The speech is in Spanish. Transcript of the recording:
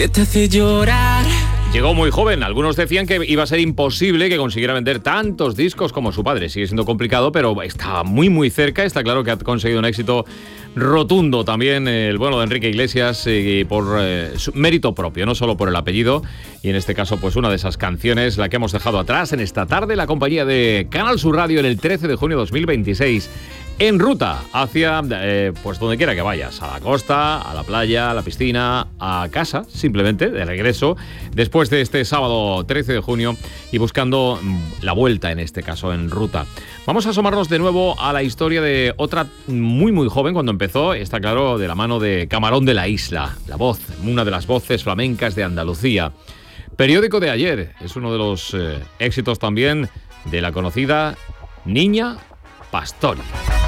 Te hace llorar. Llegó muy joven, algunos decían que iba a ser imposible que consiguiera vender tantos discos como su padre. Sigue siendo complicado, pero está muy cerca. Está claro que ha conseguido un éxito rotundo también el bueno de Enrique Iglesias por su mérito propio, no solo por el apellido. Y en este caso, pues una de esas canciones, la que hemos dejado atrás en esta tarde, la compañía de Canal Sur Radio en el 13 de junio de 2026. En ruta hacia, pues donde quiera que vayas, a la costa, a la playa, a la piscina, a casa, simplemente, de regreso, después de este sábado 13 de junio y buscando la vuelta, en este caso, en ruta. Vamos a asomarnos de nuevo a la historia de otra muy joven cuando empezó, está claro, de la mano de Camarón de la Isla, la voz, una de las voces flamencas de Andalucía. Periódico de ayer, es uno de los éxitos también de la conocida Niña Pastori.